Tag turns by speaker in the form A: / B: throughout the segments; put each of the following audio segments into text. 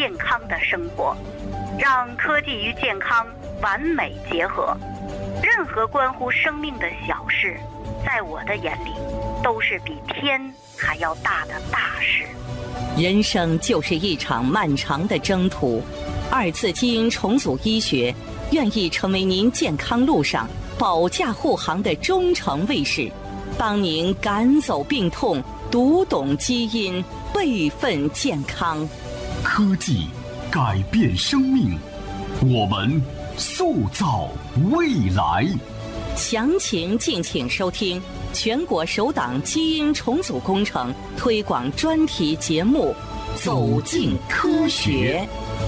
A: 健康的生活，让科技与健康完美结合。任何关乎生命的小事，在我的眼里都是比天还要大的大事。
B: 人生就是一场漫长的征途，二次基因重组医学愿意成为您健康路上保驾护航的忠诚卫士，帮您赶走病痛，读懂基因，备份健康。
C: 科技改变生命，我们塑造未来。
B: 详情敬请收听全国首档基因重组工程推广专题节目《走进科学》。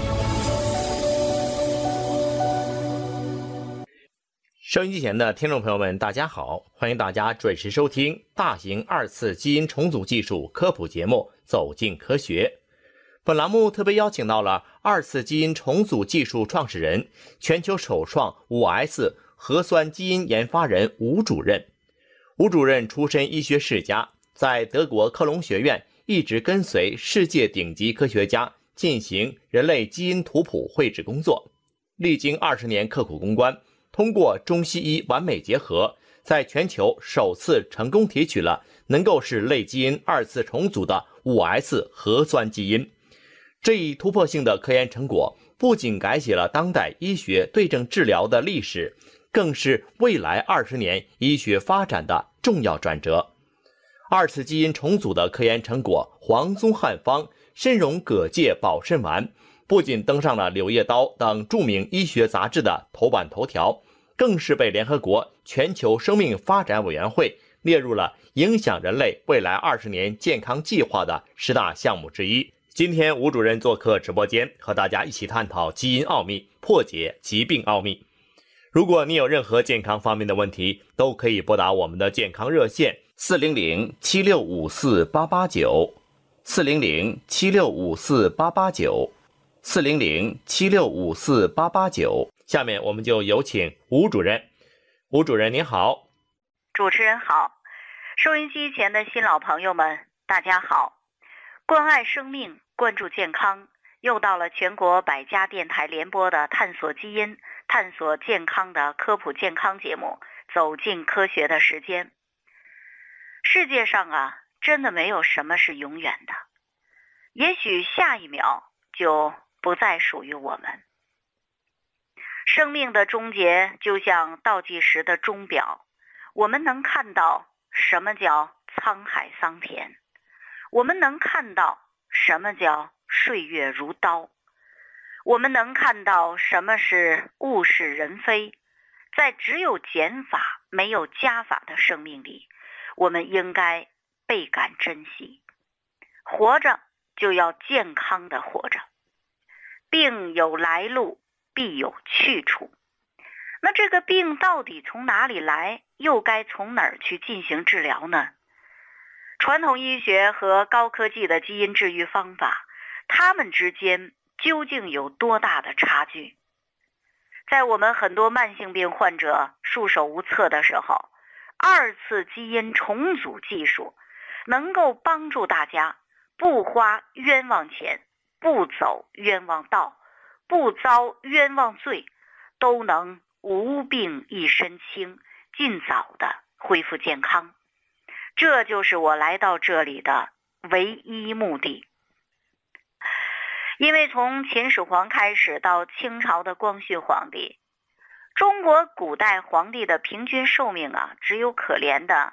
D: 收音机前的听众朋友们，大家好，欢迎大家准时收听大型二次基因重组技术科普节目《走进科学》。本栏目特别邀请到了二次基因重组技术创始人、全球首创 5S 核酸基因研发人吴主任。吴主任出身医学世家，在德国科隆学院一直跟随世界顶级科学家进行人类基因图谱绘制工作，历经20年刻苦攻关，通过中西医完美结合，在全球首次成功提取了能够使类基因二次重组的 5S 核酸基因。这一突破性的科研成果不仅改写了当代医学对症治疗的历史，更是未来20年医学发展的重要转折。二次基因重组的科研成果黄宗汉方参茸葛芥保肾丸不仅登上了《柳叶刀》等著名医学杂志的头版头条，更是被联合国全球生命发展委员会列入了影响人类未来20年健康计划的10大项目之一。今天吴主任做客直播间，和大家一起探讨基因奥秘，破解疾病奥秘。如果你有任何健康方面的问题，都可以拨打我们的健康热线400-7654-889 400-7654-889 400-7654-889。下面我们就有请吴主任。吴主任您好。
A: 主持人好，收音机前的新老朋友们大家好。关爱生命，关注健康，又到了全国100家电台联播的探索基因、探索健康的科普健康节目，走进科学的时间。世界上啊，真的没有什么是永远的，也许下一秒就不再属于我们。生命的终结就像倒计时的钟表，我们能看到什么叫沧海桑田，我们能看到什么叫岁月如刀，我们能看到什么是物是人非。在只有减法没有加法的生命里，我们应该倍感珍惜。活着就要健康的活着，病有来路，必有去处。那这个病到底从哪里来，又该从哪儿去进行治疗呢？传统医学和高科技的基因治愈方法，它们之间究竟有多大的差距？在我们很多慢性病患者束手无策的时候，二次基因重组技术能够帮助大家不花冤枉钱，不走冤枉道，不遭冤枉罪，都能无病一身轻，尽早的恢复健康。这就是我来到这里的唯一目的。因为从秦始皇开始到清朝的光绪皇帝，中国古代皇帝的平均寿命啊，只有可怜的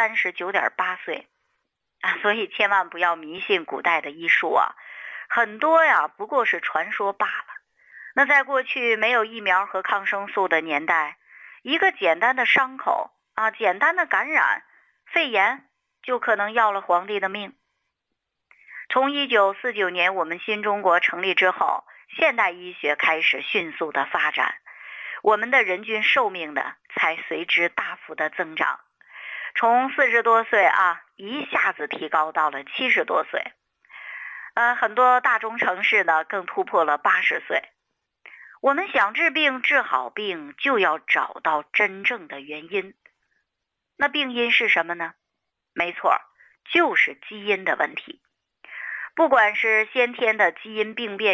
A: 39.8岁啊，所以千万不要迷信古代的医术啊，很多呀不过是传说罢了。那在过去没有疫苗和抗生素的年代，一个简单的伤口啊，简单的感染肺炎就可能要了皇帝的命。从1949年我们新中国成立之后，现代医学开始迅速的发展，我们的人均寿命呢才随之大幅的增长，从40多岁啊一下子提高到了70多岁。很多大中城市呢更突破了80岁。我们想治病治好病，就要找到真正的原因。那病因是什么呢？没错，就是基因的问题。不管是先天的基因病变